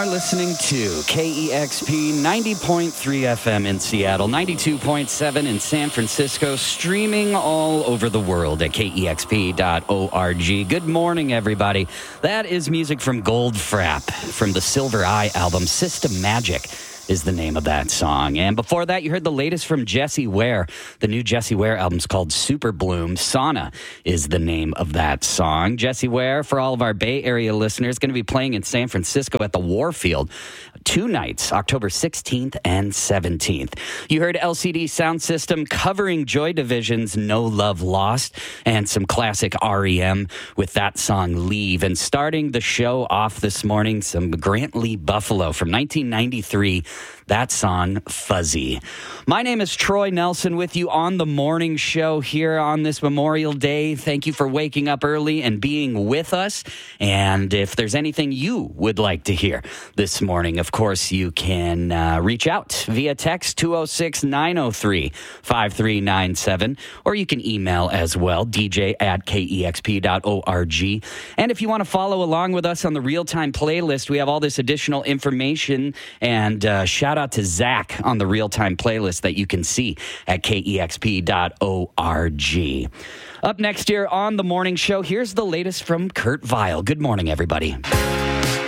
are listening to KEXP 90.3 FM in Seattle, 92.7 in San Francisco, streaming all over the world at KEXP.org. Good morning, everybody. That is music from Goldfrapp from the Silver Eye album, System Magic is the name of that song. And before that, you heard the latest from Jessie Ware. The new Jessie Ware album's called Super Bloom. Sauna is the name of that song. Jessie Ware, for all of our Bay Area listeners, going to be playing in San Francisco at the Warfield 2 nights, October 16th and 17th. You heard LCD Sound System covering Joy Division's No Love Lost and some classic REM with that song Leave. And starting the show off this morning, some Grant Lee Buffalo from 1993. That song, Fuzzy. My name is Troy Nelson with you on the morning show here on this Memorial Day. Thank you for waking up early and being with us. And if there's anything you would like to hear this morning, of course, you can reach out via text 206-903-5397, or you can email as well, dj@kexp.org. And if you want to follow along with us on the real-time playlist, we have all this additional information, and shout out to Zach on the real-time playlist that you can see at kexp.org. Up next here on the morning show, here's the latest from Kurt Vile. Good morning, everybody.